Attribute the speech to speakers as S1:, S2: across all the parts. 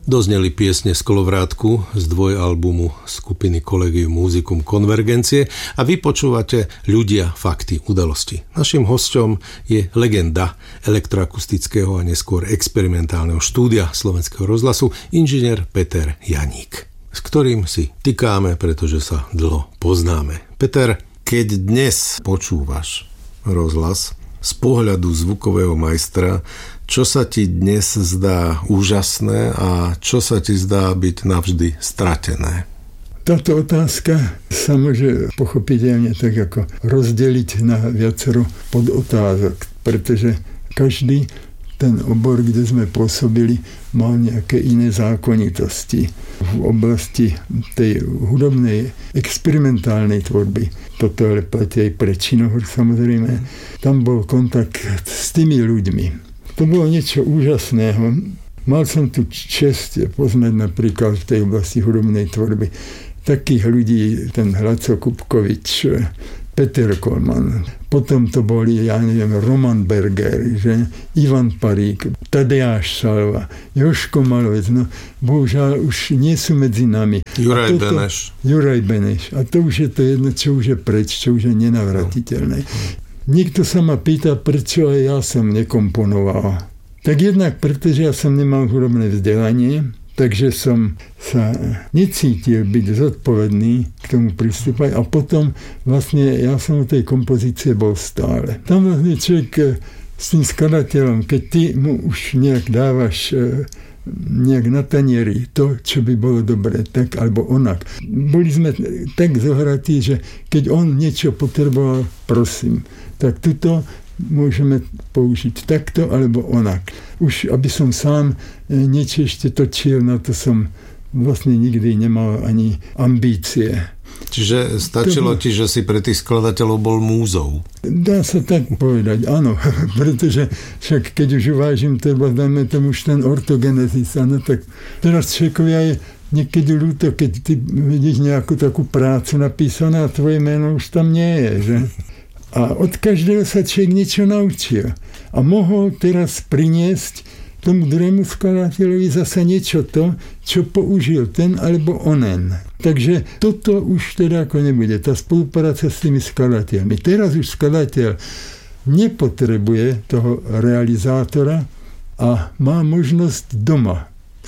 S1: Dozneli piesne z Kolovrátku z dvojalbumu skupiny Collegium Musicum Konvergencie a vy počúvate Ľudia, fakty, udalosti. Naším hosťom je legenda elektroakustického a neskôr experimentálneho štúdia Slovenského rozhlasu inžinier Peter Janík, s ktorým si tykáme, pretože sa dlho poznáme. Peter, keď dnes počúvaš rozhlas z pohľadu zvukového majstra, čo sa ti dnes zdá úžasné a čo sa ti zdá byť navždy stratené?
S2: Táto otázka sa môže pochopiteľne tak ako rozdeliť na viacero podotázok, pretože každý ten obor, kde sme pôsobili, mal nejaké iné zákonitosti. V oblasti tej hudobnej, experimentálnej tvorby, toto ale platí aj pre činohru samozrejme, tam bol kontakt s tými ľuďmi. To bolo niečo úžasného. Mal som tu česť poznať napríklad v tej oblasti hudobnej tvorby takých ľudí, ten Hladco Kupkovič, Peter Kollmann, potom to boli, Roman Berger, že? Ivan Parík, Tadeáš Salva, Jožko Malovec, no bohužiaľ už nie sú medzi nami. Juraj Beneš. A to už je to jedno, čo už je preč, čo už je nenavratiteľné. Niekto sa ma pýta, prečo aj ja som nekomponoval. Tak jednak, pretože ja som nemal hudobné vzdelanie, takže som sa necítil byť zodpovedný k tomu pristúpať a potom vlastne ja som u tej kompozície bol stále. Tam vlastne človek s tým skladateľom, keď ty mu už nejak dávaš nejak na tanieri to, čo by bolo dobré, tak alebo onak. Boli sme tak zohratí, že keď on niečo potreboval, prosím, tak tuto môžeme použiť takto alebo onak. Už aby som sám niečo ešte točil, na to som vlastne nikdy nemal ani ambície.
S1: Čiže stačilo ti, že si pre tých skladateľov bol múzou?
S2: Dá sa tak povedať, áno. Pretože však keď už uvážim, dajme tomu už ten ortogenesis, áno, tak teraz človekovia je niekedy ľúto, keď ty vidíš nejakú takú prácu napísaná a tvoje meno už tam nie je, že? A od každého sa človek niečo naučil. A mohol teraz priniesť tomu druhému skladateľovi zasa niečo to, čo použil ten alebo onen. Takže toto už teda ako nebude. Tá spolupráca s tými skladateľmi. Teraz už skladateľ nepotrebuje toho realizátora a má možnosť doma.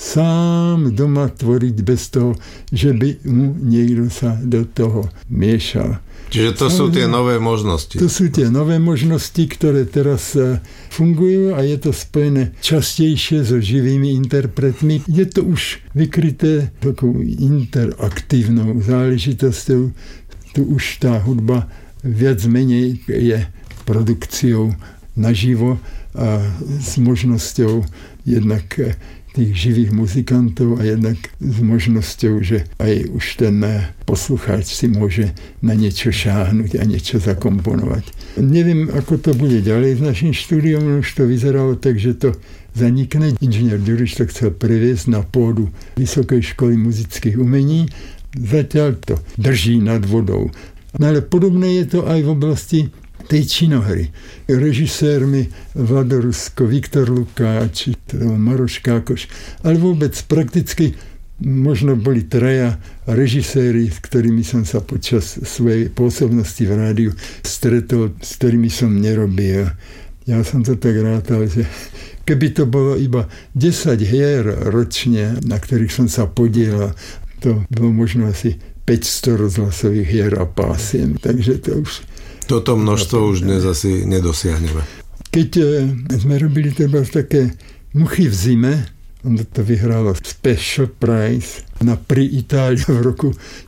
S2: Sám doma tvoriť bez toho, že by mu niekto sa do toho miešal.
S1: Čiže to sú tie nové možnosti.
S2: To sú tie nové možnosti, ktoré teraz fungujú a je to spojené častejšie so živými interpretmi. Je to už vykryté takou interaktívnou záležitosťou. Tu už tá hudba viac menej je produkciou naživo a s možnosťou jednak tých živých muzikantov a jednak s možnosťou, že aj už ten poslucháč si môže na niečo šáhnuť a niečo zakomponovať. Neviem, ako to bude ďalej s našim štúdiom, už to vyzeralo tak, že to zanikne. Inžinier Ďuriš to chcel previesť na pôdu Vysokej školy muzických umení. Zatiaľ to drží nad vodou. No ale podobné je to aj v oblasti tej činohry. Režisérmi Vlado Rusko, Viktor Lukáč, Maroš Kákoš, ale vôbec prakticky možno boli traja režiséri, s ktorými som sa počas svojej pôsobnosti v rádiu stretol, s ktorými som nerobil. Ja som to tak rátal, že keby to bolo iba 10 hier ročne, na ktorých som sa podielal, to bolo možno asi 500 rozhlasových hier a pásiem. Takže to už
S1: toto množstvo už dnes asi nedosiahneme.
S2: Keď sme robili treba také Muchy v zime, on to vyhralo Special Prize na Pri Itália v roku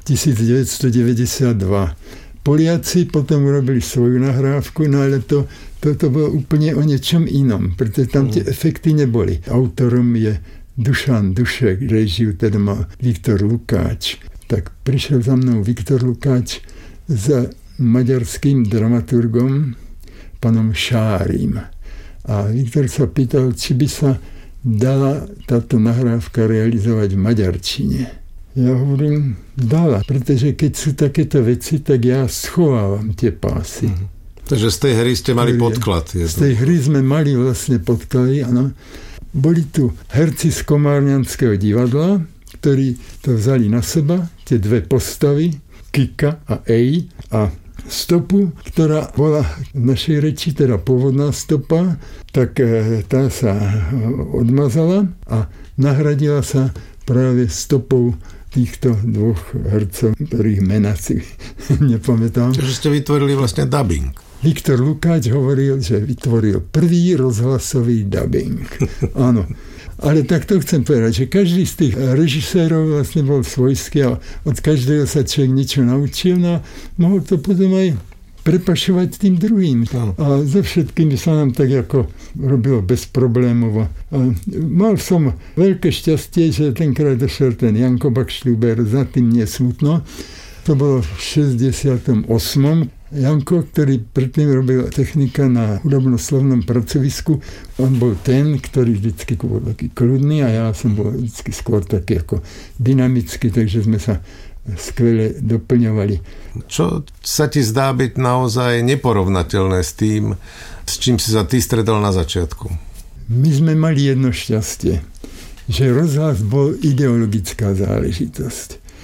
S2: 1992. Poliaci potom urobili svoju nahrávku, no ale to bolo úplne o niečom inom, pretože tam tie efekty neboli. Autorom je Dušan Dušek, režiu teda mal Viktor Lukáč. Tak prišiel za mnou Viktor Lukáč za maďarským dramaturgom panom Šárim. A Viktor sa pýtal, či by sa dala táto nahrávka realizovať v maďarčine. Ja hovorím, dala, pretože keď sú takéto veci, tak ja schovávam tie pásy.
S1: Takže z tej hry ste mali podklad.
S2: Z tej hry sme mali vlastne podklady, áno. boli tu herci z Komárňanského divadla, ktorí to vzali na seba, tie dve postavy, Kika a Ej, a stopu, ktorá bola v našej reči, teda pôvodná stopa, tak tá sa odmazala a nahradila sa práve stopou týchto dvoch hercov, ktorých mená si nepamätám.
S1: Čiže ste vytvorili vlastne dubbing.
S2: Viktor Lukáč hovoril, že vytvoril prvý rozhlasový dubbing. Áno. Ale tak to chcem povedať, že každý z tých režisérov vlastne bol svojský a od každého sa človek niečo naučil a mohol to potom aj prepašovať tým druhým. A so všetkým sa nám tak ako robilo bezproblémovo. A mal som veľké šťastie, že tenkrát došiel ten Janko Bakšľúber, za tým nie smutno. To bolo v 68. Janko, ktorý predtým robil technika na hudobnoslovnom pracovisku, on bol ten, ktorý vždycky bol taký kľudný a ja som bol vždycky skôr taký ako dynamický, takže sme sa skvele doplňovali.
S1: Čo sa ti zdá byť naozaj neporovnateľné s tým, s čím si sa ty stretol na začiatku?
S2: My sme mali jedno šťastie, že rozhlas bol ideologická záležitosť.